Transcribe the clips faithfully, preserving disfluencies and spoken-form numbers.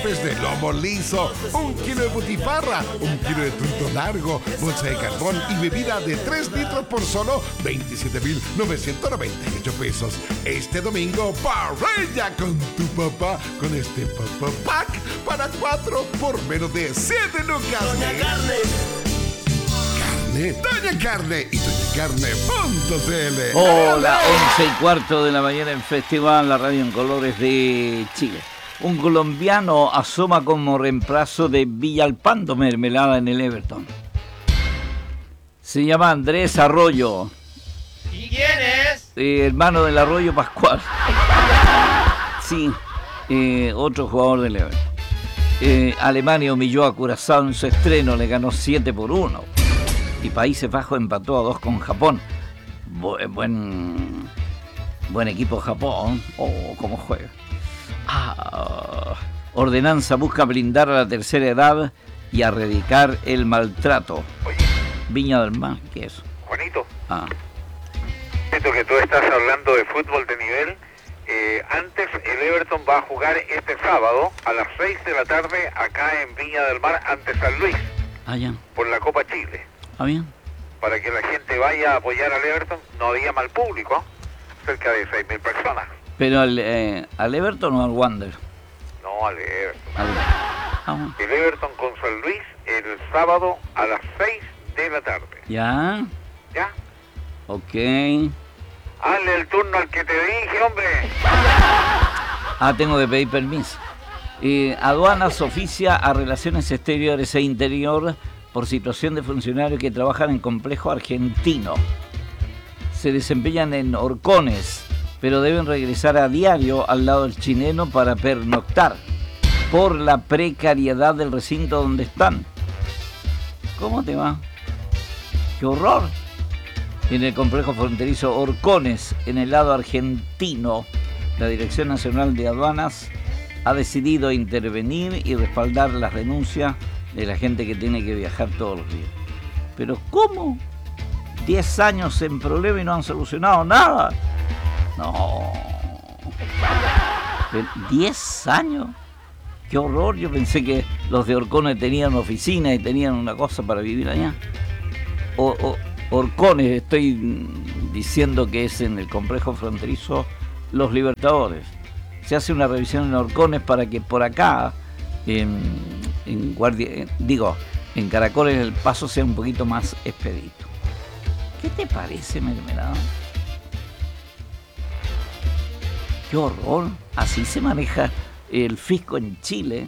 bifes de lomo liso, un kilo de butifarra, un kilo de trunto largo, bolsa de carbón y bebida de tres litros por solo veintisiete mil novecientos noventa y ocho pesos. Este domingo, parrilla con tu papá con este Papá Pack para cuatro por menos de siete lucas. Doña Carne. Carne, Doña Carne y doña carne punto c l. Hola, once y cuarto de la mañana en Festival, la radio en colores de Chile. Un colombiano asoma como reemplazo de Villalpando Mermelada en el Everton. Se llama Andrés Arroyo. ¿Y quién es? Eh, hermano del Arroyo Pascual. Sí, eh, otro jugador del Everton. Eh, Alemania humilló a Curazao en su estreno, le ganó siete por uno. Y Países Bajos empató a dos con Japón. Bu- buen, buen equipo Japón. Oh, cómo juega. Ah, ordenanza busca blindar a la tercera edad y erradicar el maltrato. Oye, Viña del Mar, ¿qué es? Juanito, Ah, esto que tú estás hablando de fútbol de nivel, eh, antes el Everton va a jugar este sábado a las seis de la tarde acá en Viña del Mar ante San Luis ah, ya. por la Copa Chile. Ah, bien. Para que la gente vaya a apoyar al Everton, no había mal público, ¿eh? Cerca de seis mil personas. Pero al, eh, al Everton o al Wander. No, al Everton. Al, ah, bueno. El Everton con San Luis el sábado a las seis de la tarde. Ya, ¿Ya? ok. Hazle el turno al que te dije, hombre. Ah, tengo que pedir permiso. Eh, aduanas oficia a Relaciones Exteriores e Interior por situación de funcionarios que trabajan en complejo argentino. Se desempeñan en horcones, pero deben regresar a diario al lado del chileno para pernoctar por la precariedad del recinto donde están. ¿Cómo te va? ¡Qué horror! En el complejo fronterizo Horcones, en el lado argentino, la Dirección Nacional de Aduanas ha decidido intervenir y respaldar las denuncias de la gente que tiene que viajar todos los días. ¿Pero cómo? Diez años en problema y no han solucionado nada. No. ¿Diez años? ¡Qué horror! Yo pensé que los de Horcones tenían oficina y tenían una cosa para vivir allá. O, o, Horcones, estoy diciendo que es en el complejo fronterizo Los Libertadores. Se hace una revisión en Horcones para que por acá, en, en guardia, en, digo, en Caracoles el paso sea un poquito más expedito. ¿Qué te parece, Mermelada? ¡Qué horror! Así se maneja el fisco en Chile.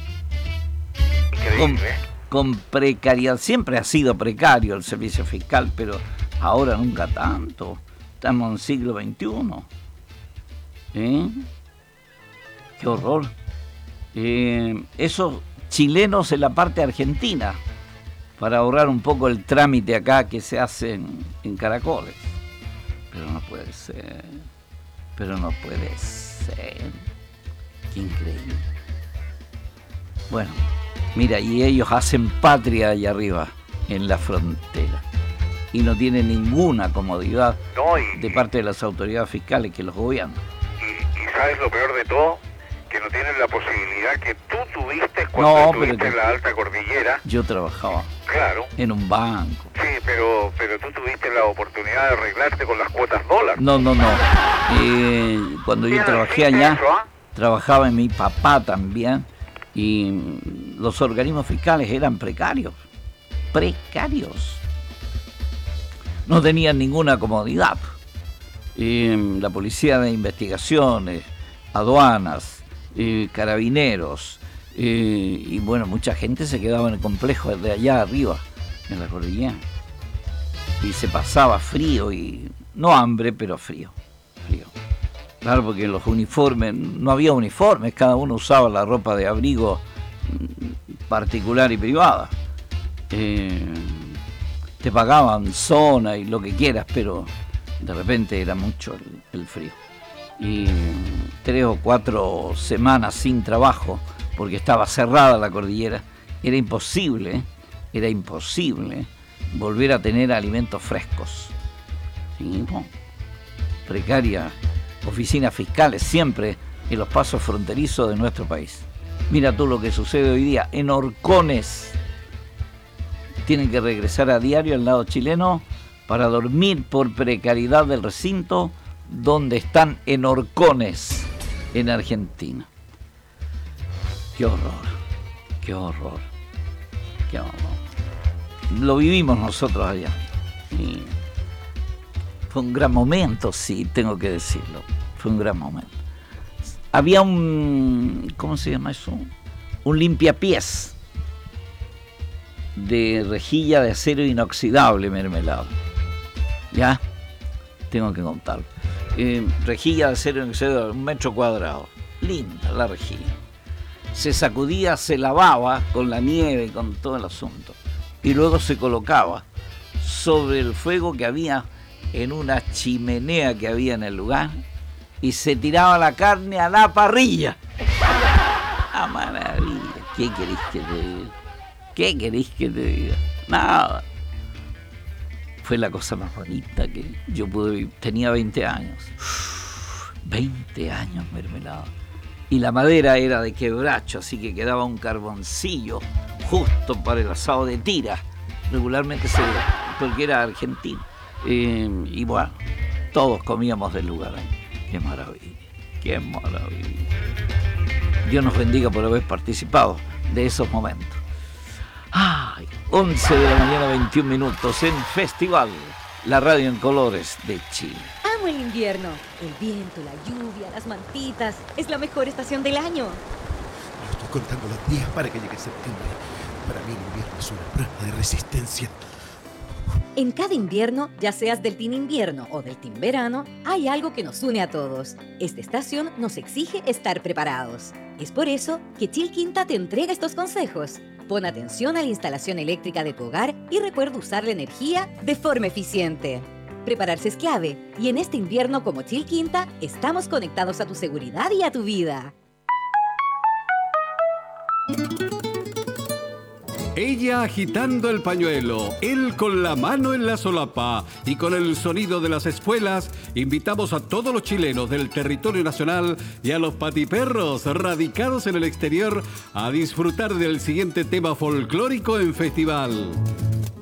Con, Increíble. con precariedad. Siempre ha sido precario el servicio fiscal, pero ahora nunca tanto. Estamos en el siglo veintiuno. ¿Eh? ¡Qué horror! Eh, esos chilenos en la parte argentina, para ahorrar un poco el trámite acá que se hace en, en Caracoles. Pero no puede ser. Pero no puede ser. Qué increíble. Bueno, mira, y ellos hacen patria allá arriba, en la frontera. Y no tienen ninguna comodidad No, y, de parte de las autoridades fiscales que los gobiernan. y, y sabes lo peor de todo, que no tienen la posibilidad que tú tuviste cuando No, estuviste pero- en la alta cordillera. Yo trabajaba Claro, en un banco. sí, pero pero tú tuviste la oportunidad de arreglarte con las cuotas dólar. No, no, no. Eh, cuando yo Mira, trabajé ¿viste allá, eso, ah? trabajaba en mi papá también, y los organismos fiscales eran precarios. Precarios. No tenían ninguna comodidad. Eh, la policía de investigaciones, aduanas, eh, carabineros, eh, y bueno, mucha gente se quedaba en el complejo de allá arriba, en la cordillera. Y se pasaba frío y no hambre, pero frío, frío. Claro, porque los uniformes, no había uniformes, cada uno usaba la ropa de abrigo particular y privada. Eh, te pagaban zona y lo que quieras, pero de repente era mucho el, el frío. Y tres o cuatro semanas sin trabajo, porque estaba cerrada la cordillera, era imposible, ¿eh? era imposible volver a tener alimentos frescos. ¿Sí? ¿No? Precaria, oficinas fiscales siempre en los pasos fronterizos de nuestro país. Mira tú lo que sucede hoy día en Horcones. Tienen que regresar a diario al lado chileno para dormir por precariedad del recinto donde están en Horcones, en Argentina. Qué horror, qué horror, qué horror. Lo vivimos nosotros allá. Y fue un gran momento, sí, tengo que decirlo. Fue un gran momento. Había un, ¿cómo se llama eso? Un limpiapiés de rejilla de acero inoxidable, Mermelada. ¿Ya? Tengo que contarlo. Eh, rejilla de acero inoxidable, un metro cuadrado. Linda la rejilla. Se sacudía, se lavaba con la nieve y con todo el asunto. Y luego se colocaba sobre el fuego que había en una chimenea que había en el lugar y se tiraba la carne a la parrilla. ¡Ah, maravilla! ¿Qué querés que te diga? ¿Qué querés que te diga? Nada. Fue la cosa más bonita que yo pude vivir. Tenía veinte años. veinte años, Mermelada. Y la madera era de quebracho, así que quedaba un carboncillo justo para el asado de tira. Regularmente se porque era argentino. Eh, y bueno, todos comíamos del lugar. ¡Qué maravilla! ¡Qué maravilla! Dios nos bendiga por haber participado de esos momentos. ¡Ay! once de la mañana, veintiún minutos en Festival, la radio en colores de Chile. Amo el invierno. El viento, la lluvia, las mantitas. Es la mejor estación del año. Yo estoy contando los días para que llegue septiembre. Para mí el invierno es una prueba de resistencia. En cada invierno, ya seas del team invierno o del team verano, hay algo que nos une a todos. Esta estación nos exige estar preparados. Es por eso que Chil Quinta te entrega estos consejos. Pon atención a la instalación eléctrica de tu hogar y recuerda usar la energía de forma eficiente. Prepararse es clave, y en este invierno como Chil Quinta, estamos conectados a tu seguridad y a tu vida. Ella agitando el pañuelo, él con la mano en la solapa y con el sonido de las espuelas, invitamos a todos los chilenos del territorio nacional y a los patiperros radicados en el exterior a disfrutar del siguiente tema folclórico en Festival.